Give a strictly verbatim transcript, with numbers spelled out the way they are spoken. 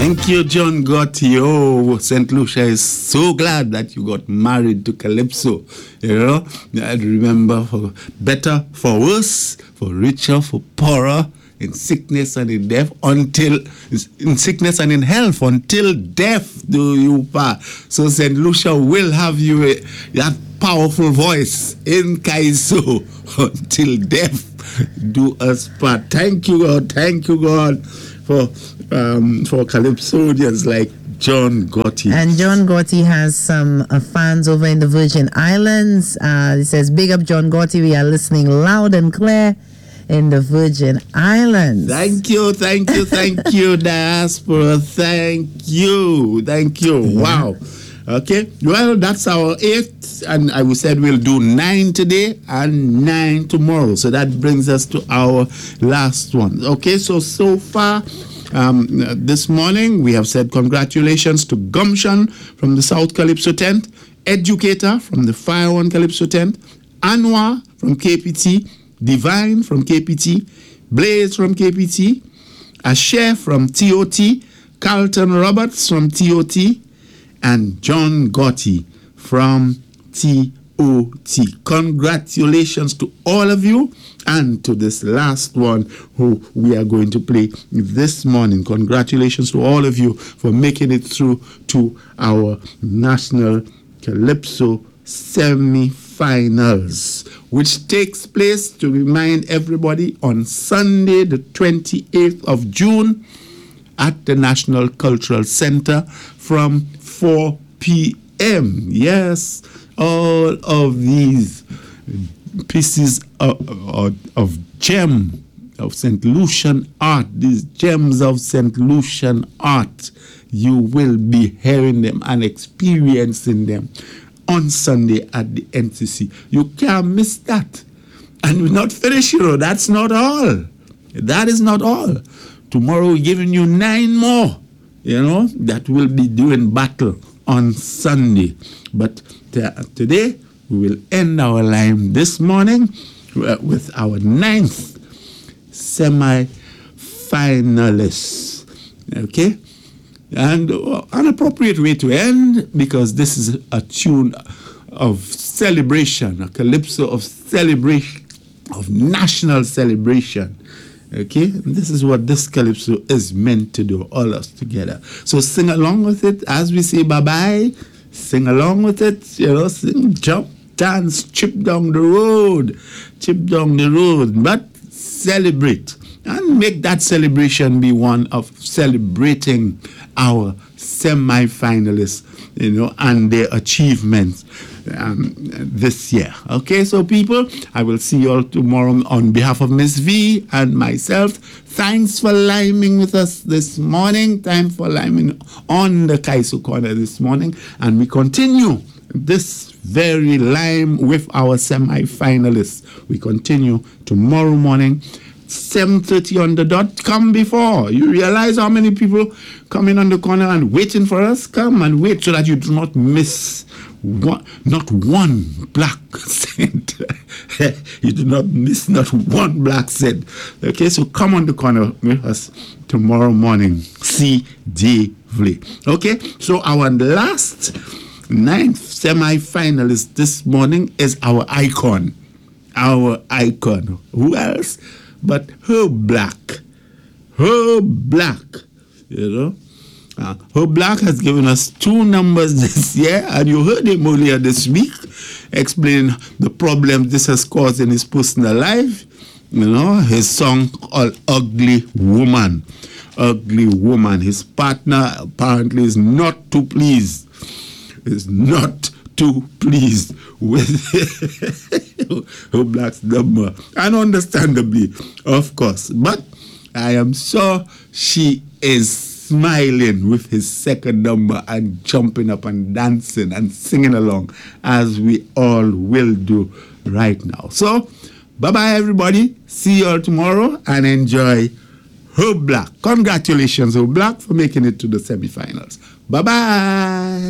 Thank you, John Gotti. Oh, Saint Lucia is so glad that you got married to Calypso. You know, I remember for better, for worse, for richer, for poorer, in sickness and in death, until in sickness and in health, until death do you part. So Saint Lucia will have you a, that powerful voice in Kaiso until death do us part. Thank you, God. Thank you, God, for um, for Calypsonians like John Gotti. And John Gotti has some uh, fans over in the Virgin Islands. Uh, it says, big up John Gotti. We are listening loud and clear in the Virgin Islands. Thank you, thank you, thank you, diaspora. Thank you, thank you. Yeah. Wow. Okay, well, that's our eight, and I said we'll do nine today and nine tomorrow. So that brings us to our last one. Okay, so so far um, this morning we have said congratulations to Gumption from the South Calypso tent, Educator from the Fire One Calypso tent, Anwar from K P T, Divine from K P T, Blaze from K P T, Asher from T O T, Carlton Roberts from T O T, and John Gotti from T O T. Congratulations to all of you, and to this last one who we are going to play this morning. Congratulations to all of you for making it through to our National Calypso semi-finals, which takes place, to remind everybody, on Sunday the twenty-eighth of June at the National Cultural Center from four p.m. Yes, all of these pieces of, of, of gem of Saint Lucian art, these gems of Saint Lucian art, you will be hearing them and experiencing them on Sunday at the N C C. You can't miss that. And we're not finished, you know. That's not all. That is not all. Tomorrow we're giving you nine more, you know, that will be doing battle on Sunday. But t- today we will end our line this morning uh, with our ninth semi-finalists. Okay? And uh, an appropriate way to end, because this is a tune of celebration, a calypso of celebration, of national celebration. Okay, and this is what this calypso is meant to do, all us together. So sing along with it as we say bye-bye. Sing along with it, you know, sing, jump, dance, chip down the road, chip down the road, but celebrate. And make that celebration be one of celebrating our semi-finalists, you know, and their achievements um, this year. Okay, so people, I will see you all tomorrow on behalf of Miss V and myself. Thanks for liming with us this morning. Time for liming on the Kaiso Corner this morning. And we continue this very lime with our semi-finalists. We continue tomorrow morning, seven thirty on the dot. Come before. You realize how many people coming on the corner and waiting for us? Come and wait so that you do not miss one, not one black cent. You do not miss not one black cent. Okay, so come on the corner with us tomorrow morning. See Davely. Okay, so our last ninth semi-finalist this morning is our icon. Our icon. Who else but Herb Black? Herb Black, you know. Uh, Herb Black has given us two numbers this year, and you heard him earlier this week explain the problems this has caused in his personal life. You know, his song called Ugly Woman. Ugly Woman. His partner apparently is not too pleased. Is not too pleased with Herb Black's number. And understandably, of course. But I am sure she is smiling with his second number and jumping up and dancing and singing along, as we all will do right now. So, bye-bye, everybody. See you all tomorrow and enjoy Herb Black. Congratulations, Herb Black, for making it to the semifinals. Bye-bye.